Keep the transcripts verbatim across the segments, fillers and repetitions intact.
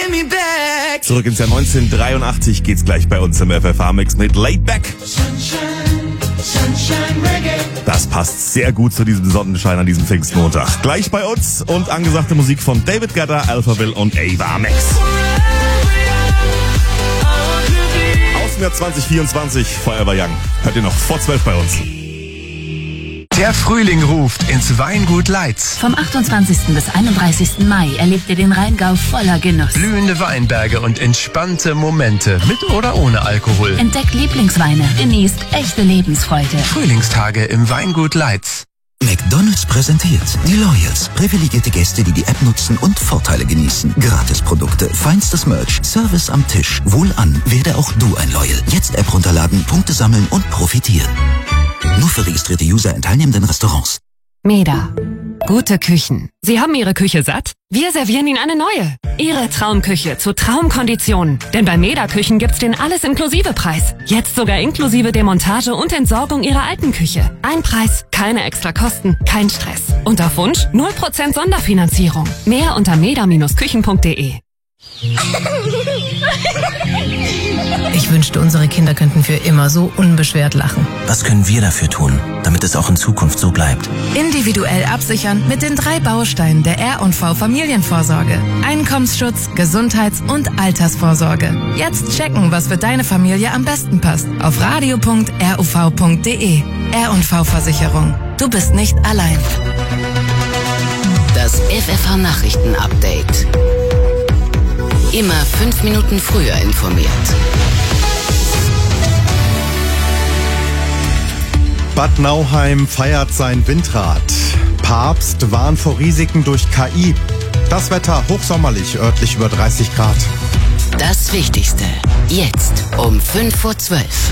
Zurück ins Jahr neunzehnhundertdreiundachtzig geht's gleich bei uns im F F H-Mix mit Laid Back. Das passt sehr gut zu diesem Sonnenschein an diesem Pfingstmontag. Gleich bei uns und angesagte Musik von David Guetta, Alphaville und Ava Max. Aus dem Jahr zwanzig vierundzwanzig, Forever Young. Hört ihr noch vor zwölf bei uns. Der Frühling ruft ins Weingut Leitz. Vom achtundzwanzigsten bis einunddreißigsten Mai erlebt ihr den Rheingau voller Genuss. Blühende Weinberge und entspannte Momente mit oder ohne Alkohol. Entdeckt Lieblingsweine, genießt echte Lebensfreude. Frühlingstage im Weingut Leitz. McDonald's präsentiert die Loyals. Privilegierte Gäste, die die App nutzen und Vorteile genießen. Gratisprodukte, feinstes Merch, Service am Tisch. Wohlan, werde auch du ein Loyal. Jetzt App runterladen, Punkte sammeln und profitieren. Nur für registrierte User in teilnehmenden Restaurants. Meda. Gute Küchen. Sie haben Ihre Küche satt? Wir servieren Ihnen eine neue. Ihre Traumküche zu Traumkonditionen. Denn bei Meda Küchen gibt's den Alles-Inklusive-Preis. Jetzt sogar inklusive Demontage und Entsorgung Ihrer alten Küche. Ein Preis, keine extra Kosten, kein Stress. Und auf Wunsch null Prozent Sonderfinanzierung. Mehr unter meda Bindestrich küchen punkt de. Ich wünschte, unsere Kinder könnten für immer so unbeschwert lachen. Was können wir dafür tun, damit es auch in Zukunft so bleibt? Individuell absichern mit den drei Bausteinen der R und V Familienvorsorge. Einkommensschutz, Gesundheits- und Altersvorsorge. Jetzt checken, was für deine Familie am besten passt. Auf radio punkt r u v punkt de. R und V Versicherung. Du bist nicht allein. Das F F H-Nachrichten-Update. Immer fünf Minuten früher informiert. Bad Nauheim feiert sein Windrad. Papst warnt vor Risiken durch K I. Das Wetter hochsommerlich, örtlich über dreißig Grad. Das Wichtigste. Jetzt um fünf vor zwölf.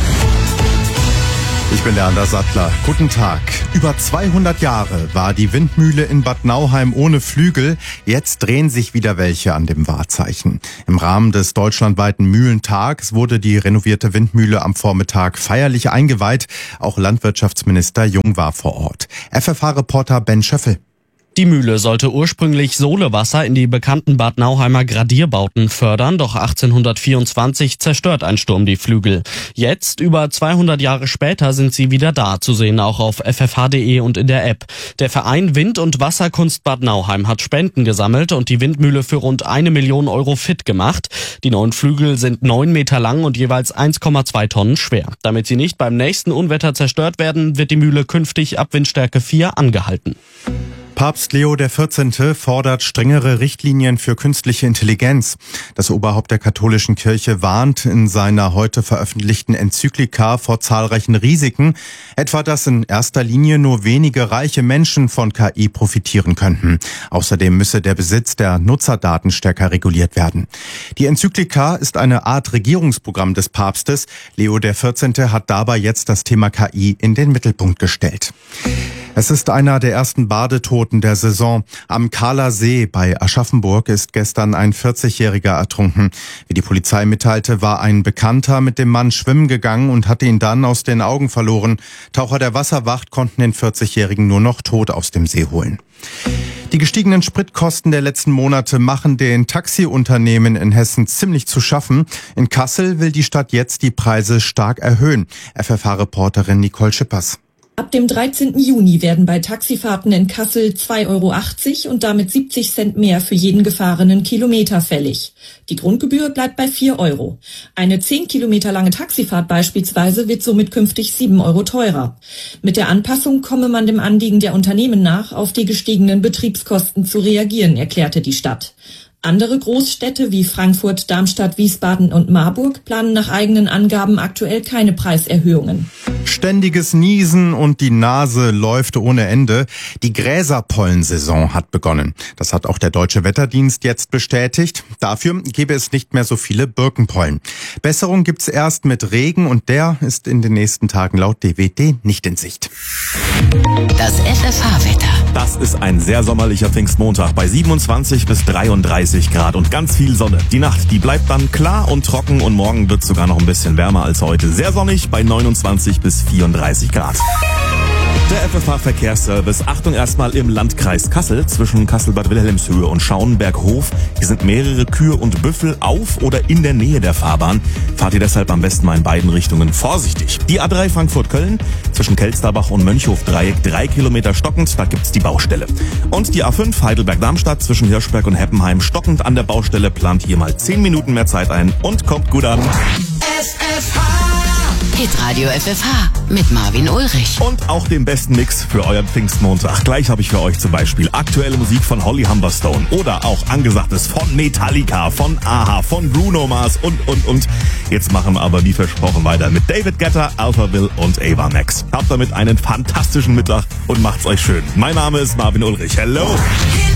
Ich bin der Anders Sattler. Guten Tag. Über zweihundert Jahre war die Windmühle in Bad Nauheim ohne Flügel. Jetzt drehen sich wieder welche an dem Wahrzeichen. Im Rahmen des deutschlandweiten Mühlentags wurde die renovierte Windmühle am Vormittag feierlich eingeweiht. Auch Landwirtschaftsminister Jung war vor Ort. F F H-Reporter Ben Schöffel. Die Mühle sollte ursprünglich Solewasser in die bekannten Bad Nauheimer Gradierbauten fördern, doch achtzehnhundertvierundzwanzig zerstört ein Sturm die Flügel. Jetzt, über zweihundert Jahre später, sind sie wieder da, zu sehen auch auf f f h punkt de und in der App. Der Verein Wind- und Wasserkunst Bad Nauheim hat Spenden gesammelt und die Windmühle für rund eine Million Euro fit gemacht. Die neuen Flügel sind neun Meter lang und jeweils eins Komma zwei Tonnen schwer. Damit sie nicht beim nächsten Unwetter zerstört werden, wird die Mühle künftig ab Windstärke vier angehalten. Papst Leo der vierzehnte fordert strengere Richtlinien für künstliche Intelligenz. Das Oberhaupt der katholischen Kirche warnt in seiner heute veröffentlichten Enzyklika vor zahlreichen Risiken, etwa dass in erster Linie nur wenige reiche Menschen von K I profitieren könnten. Außerdem müsse der Besitz der Nutzerdaten stärker reguliert werden. Die Enzyklika ist eine Art Regierungsprogramm des Papstes. Leo der vierzehnte hat dabei jetzt das Thema K I in den Mittelpunkt gestellt. Es ist einer der ersten Badetoten der Saison. Am Kahler See bei Aschaffenburg ist gestern ein vierzigjähriger ertrunken. Wie die Polizei mitteilte, war ein Bekannter mit dem Mann schwimmen gegangen und hatte ihn dann aus den Augen verloren. Taucher der Wasserwacht konnten den vierzigjährigen nur noch tot aus dem See holen. Die gestiegenen Spritkosten der letzten Monate machen den Taxiunternehmen in Hessen ziemlich zu schaffen. In Kassel will die Stadt jetzt die Preise stark erhöhen. F F H-Reporterin Nicole Schippers. Ab dem dreizehnten Juni werden bei Taxifahrten in Kassel zwei Euro achtzig und damit siebzig Cent mehr für jeden gefahrenen Kilometer fällig. Die Grundgebühr bleibt bei vier Euro. Eine zehn Kilometer lange Taxifahrt beispielsweise wird somit künftig sieben Euro teurer. Mit der Anpassung komme man dem Anliegen der Unternehmen nach, auf die gestiegenen Betriebskosten zu reagieren, erklärte die Stadt. Andere Großstädte wie Frankfurt, Darmstadt, Wiesbaden und Marburg planen nach eigenen Angaben aktuell keine Preiserhöhungen. Ständiges Niesen und die Nase läuft ohne Ende. Die Gräserpollensaison hat begonnen. Das hat auch der Deutsche Wetterdienst jetzt bestätigt. Dafür gäbe es nicht mehr so viele Birkenpollen. Besserung gibt's erst mit Regen und der ist in den nächsten Tagen laut D W D nicht in Sicht. Das F F H-Wetter. Das ist ein sehr sommerlicher Pfingstmontag bei siebenundzwanzig bis dreiunddreißig Grad und ganz viel Sonne. Die Nacht, die bleibt dann klar und trocken und morgen wird es sogar noch ein bisschen wärmer als heute. Sehr sonnig bei neunundzwanzig bis vierunddreißig Grad. Der F F H-Verkehrsservice. Achtung erstmal im Landkreis Kassel zwischen Kassel-Bad Wilhelmshöhe und Schauenberghof. Hier sind mehrere Kühe und Büffel auf oder in der Nähe der Fahrbahn. Fahrt ihr deshalb am besten mal in beiden Richtungen vorsichtig. Die A drei Frankfurt-Köln zwischen Kelsterbach und Mönchhof-Dreieck. Drei Kilometer stockend, da gibt's die Baustelle. Und die A fünf Heidelberg-Darmstadt zwischen Hirschberg und Heppenheim. Stockend an der Baustelle, plant hier mal zehn Minuten mehr Zeit ein und kommt gut an. F F H. Hitradio F F H mit Marvin Ulrich. Und auch den besten Mix für euren Pfingstmontag. Gleich habe ich für euch zum Beispiel aktuelle Musik von Holly Humberstone oder auch Angesagtes von Metallica, von A H, von Bruno Mars und, und, und. Jetzt machen wir aber wie versprochen weiter mit David Guetta, Alphaville und Ava Max. Habt damit einen fantastischen Mittag und macht's euch schön. Mein Name ist Marvin Ulrich. Hello!